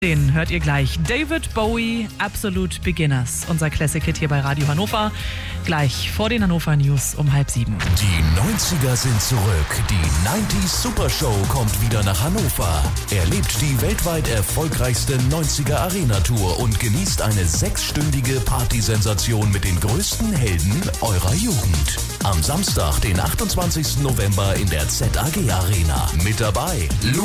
Den hört ihr gleich. David Bowie, Absolute Beginners. Unser Classic-Hit hier bei Radio Hannover. Gleich vor den Hannover News um 6:30. Die 90er sind zurück. Die 90s Super Show kommt wieder nach Hannover. Erlebt die weltweit erfolgreichste 90er Arena-Tour und genießt eine 6-stündige Partysensation mit den größten Helden eurer Jugend. Am Samstag, den 28. November in der ZAG Arena. Mit dabei